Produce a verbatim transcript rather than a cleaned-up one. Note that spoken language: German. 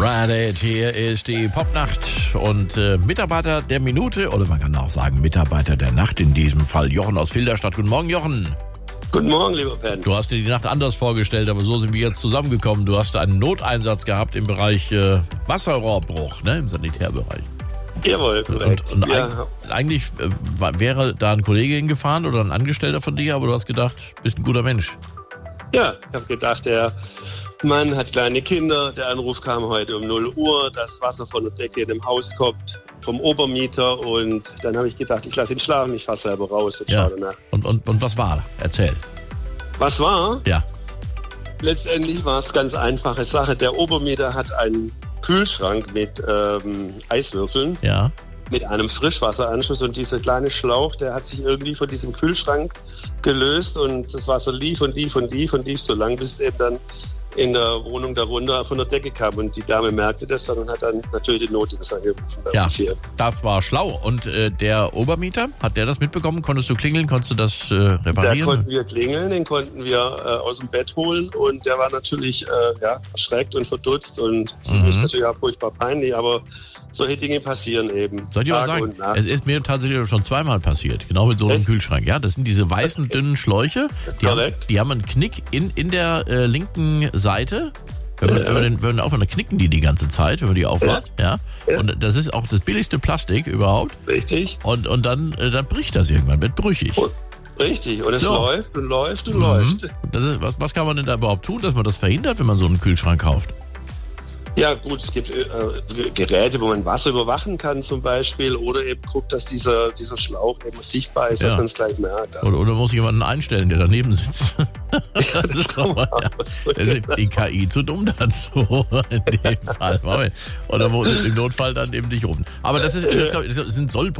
Reddit, hier ist die Popnacht und äh, Mitarbeiter der Minute, oder man kann auch sagen Mitarbeiter der Nacht, in diesem Fall Jochen aus Filderstadt. Guten Morgen, Jochen. Guten Morgen, lieber Ben. Du hast dir die Nacht anders vorgestellt, aber so sind wir jetzt zusammengekommen. Du hast einen Noteinsatz gehabt im Bereich äh, Wasserrohrbruch, ne, im Sanitärbereich. Jawohl, korrekt. Und, und ja. eig- eigentlich äh, war, wäre da ein Kollege hingefahren oder ein Angestellter von dir, aber du hast gedacht, bist ein guter Mensch. Ja, ich habe gedacht, der Mann hat kleine Kinder. Der Anruf kam heute um null Uhr, dass Wasser von der Decke in dem Haus kommt, vom Obermieter. Und dann habe ich gedacht, ich lasse ihn schlafen, ich fahre selber raus und Ja. schaue danach. Und, und, und was war? Erzähl. Was war? Ja. Letztendlich war es ganz einfache Sache. Der Obermieter hat einen Kühlschrank mit ähm, Eiswürfeln, Ja. mit einem Frischwasseranschluss, und dieser kleine Schlauch, der hat sich irgendwie von diesem Kühlschrank gelöst und das Wasser lief und lief und lief und lief so lang, bis es eben dann in der Wohnung darunter von der Decke kam, und die Dame merkte das dann und hat dann natürlich den Notdienst angerufen bei Ja, uns hier. das war schlau. Und äh, der Obermieter, hat der das mitbekommen? Konntest du klingeln? Konntest du das äh, Da reparieren? konnten wir klingeln, den konnten wir äh, aus dem Bett holen, und der war natürlich äh, ja, erschreckt und verdutzt, und es Mhm. ist natürlich auch furchtbar peinlich, aber solche Dinge passieren eben. Soll ich mal Tag sagen, und Nacht. es ist mir tatsächlich schon zweimal passiert, genau mit so einem Echt? Kühlschrank. Ja, das sind diese weißen, dünnen Schläuche, die haben, Korrekt. die haben einen Knick in, in der äh, linken Seite. Wenn man, Ja. wenn man den, wenn man aufhört, dann knicken die die ganze Zeit, wenn man die aufmacht. Ja. Ja. Und das ist auch das billigste Plastik überhaupt. Richtig, Und, und dann, äh, dann bricht das irgendwann, wird brüchig. Oh, richtig. Und es So. läuft und läuft und Mhm. läuft. Das ist, was, was kann man denn da überhaupt tun, dass man das verhindert, wenn man so einen Kühlschrank kauft? Ja gut, es gibt äh, Geräte, wo man Wasser überwachen kann zum Beispiel, oder eben guckt, dass dieser, dieser Schlauch eben sichtbar ist, Ja. dass man es gleich merkt. Oder, oder muss jemanden einstellen, der daneben sitzt? das ist doch mal, ja. Das ist die K I zu dumm dazu, in dem Fall. Oder wo im Notfall dann eben dich rufen. Aber das, ist, das, ist, glaub ich, das sind Sollbruch.